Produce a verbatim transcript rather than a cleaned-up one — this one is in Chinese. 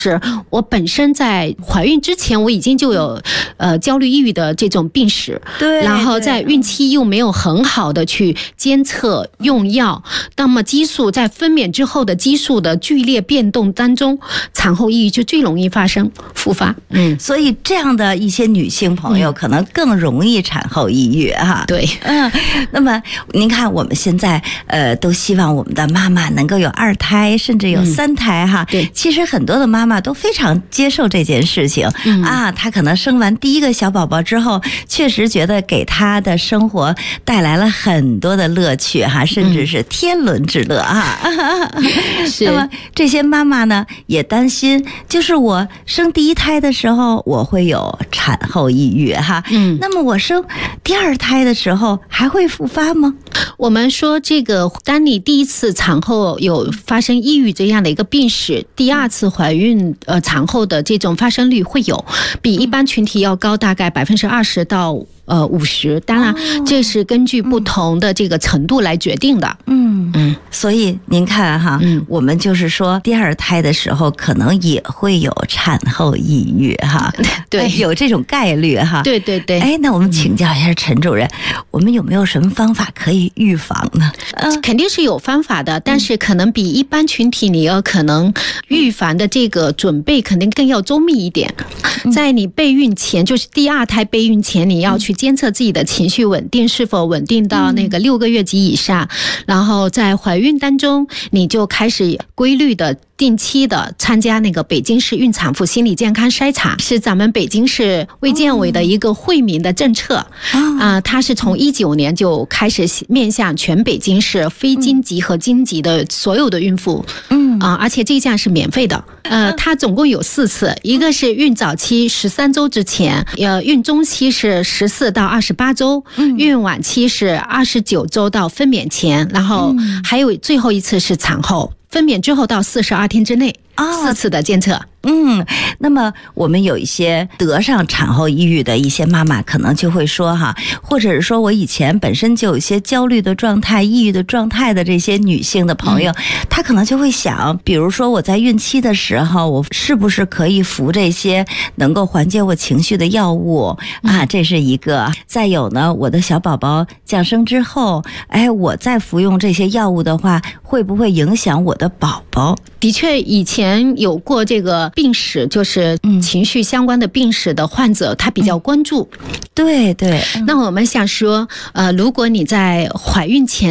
是我本身在怀孕之前我已经就有呃焦虑抑郁的这种病史， 对， 然后在孕期又没有很好的去监测用药，那么激素在分娩之后的激素的剧烈变动当中，产后抑郁就最容易发生复发。 嗯，所以这样的一些女性朋友可能更容易产后抑郁哈。 对， 嗯，那么您看我们现在呃都希望我们的妈妈能够有二胎，甚至有三胎哈。 对， 其实很多的妈妈都非常接受这件事情、嗯、啊，她可能生完第一个小宝宝之后，确实觉得给她的生活带来了很多的乐趣哈，甚至是天伦之乐哈。 是。 那么这些妈妈呢，也担心，就是我生第一胎的时候，我会有产后抑郁哈。嗯。那么我生第二胎的时候，还会复发吗？ 我们说这个，当你第一次产后有发生抑郁这样的一个病史，第二次怀孕呃产后的这种发生率会有，比一般群体要高大概百分之二十到呃五十，当然这是根据不同的这个程度来决定的。 嗯嗯，所以您看哈，嗯，我们就是说第二胎的时候可能也会有产后抑郁哈，对，有这种概率哈。 对对对。 哎，那我们请教一下陈主任，嗯、我们有没有什么方法可以预防呢？ 嗯，肯定是有方法的，但是可能比一般群体你要可能预防的这个准备肯定更要周密一点。在你备孕前，就是第二胎备孕前，你要去监测自己的情绪稳定是否稳定到那个六个月及以上，然后在怀孕当中你就开始规律的定期的参加那个北京市孕产妇心理健康筛查，是咱们北京市卫健委的一个惠民的政策啊、呃，它是从一九年就开始面向全北京市非经级和经级的所有的孕妇，嗯啊、呃，而且这项是免费的。呃，它总共有四次，一个是孕早期十三周之前，呃，孕中期是十四到二十八周，孕晚期是二十九周到分娩前，然后还有最后一次是产后。分娩之后到四十二天之内，四次的监测。 嗯，那么我们有一些得上产后抑郁的一些妈妈可能就会说哈，或者是说我以前本身就有一些焦虑的状态、抑郁的状态的这些女性的朋友，嗯、她可能就会想，比如说我在孕期的时候，我是不是可以服这些能够缓解我情绪的药物啊？这是一个。再有呢，我的小宝宝降生之后，哎，我再服用这些药物的话，会不会影响我的宝宝？ 的确，以前有过这个病史，就是情绪相关的病史的患者，他比较关注。 对对。 那我们想说，呃，如果你在怀孕前